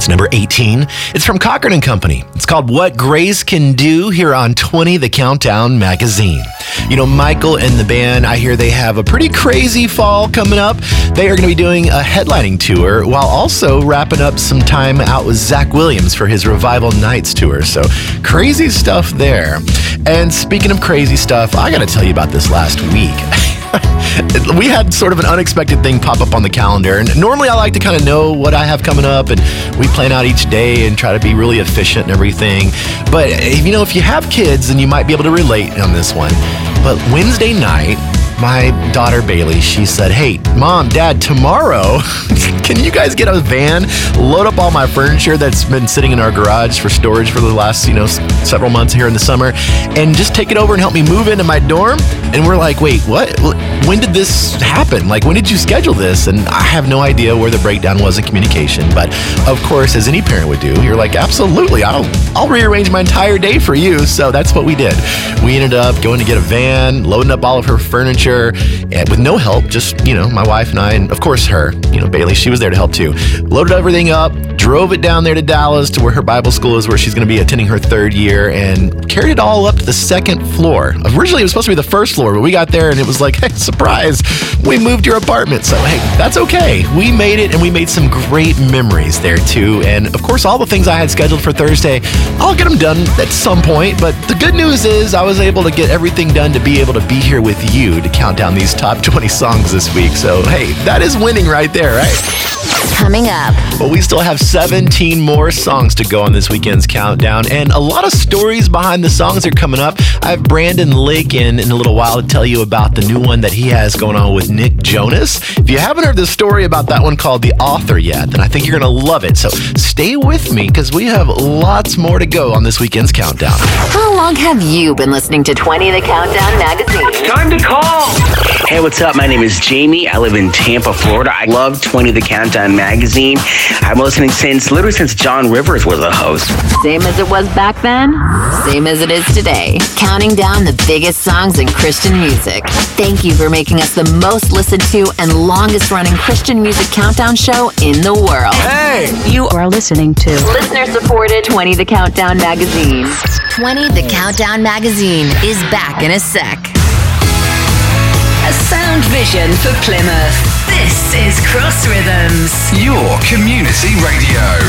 It's number 18. It's from Cochran & Company. It's called What Grace Can Do here on 20 The Countdown magazine. You know, Michael and the band, I hear they have a pretty crazy fall coming up. They are going to be doing a headlining tour while also wrapping up some time out with Zach Williams for his Revival Nights tour. So crazy stuff there. And speaking of crazy stuff, I got to tell you about this last week. We had sort of an unexpected thing pop up on the calendar. And normally I like to kind of know what I have coming up, and we plan out each day and try to be really efficient and everything. But, you know, if you have kids, then you might be able to relate on this one. But Wednesday night, my daughter Bailey, she said, "Hey, Mom, Dad, tomorrow, can you guys get a van, load up all my furniture that's been sitting in our garage for storage for the last, several months here in the summer, and just take it over and help me move into my dorm?" And we're like, "Wait, what? When did this happen? Like, when did you schedule this?" And I have no idea where the breakdown was in communication. But of course, as any parent would do, you're like, "Absolutely, I'll rearrange my entire day for you." So that's what we did. We ended up going to get a van, loading up all of her furniture, and with no help, just, my wife and I, and of course her, Bailey, she was there to help too. Loaded everything up, drove it down there to Dallas to where her Bible school is, where she's going to be attending her third year, and carried it all up to the second floor. Originally, it was supposed to be the first floor, but we got there and it was like, "Hey, surprise, we moved your apartment." So, hey, that's okay. We made it, and we made some great memories there too. And of course, all the things I had scheduled for Thursday, I'll get them done at some point. But the good news is I was able to get everything done to be able to be here with you to count down these top 20 songs this week. So, hey, that is winning right there, right? Coming up. But we still have 17 more songs to go on this weekend's countdown, and a lot of stories behind the songs are coming up. I have Brandon Lake in a little while to tell you about the new one that he has going on with Nick Jonas. If you haven't heard the story about that one called The Author yet, then I think you're going to love it. So stay with me, because we have lots more to go on this weekend's countdown. How long have you been listening to 20 The Countdown magazine? Time to call! Hey, what's up? My name is Jamie. I live in Tampa, Florida. I love 20 The Countdown magazine. I've been listening literally since John Rivers was a host. Same as it was back then, same as it is today. Counting down the biggest songs in Christian music. Thank you for making us the most listened to and longest running Christian music countdown show in the world. Hey! You are listening to Listener supported 20 The Countdown magazine. 20 The Countdown magazine is back in a sec. A sound vision for Plymouth. This is Cross Rhythms. Your community radio.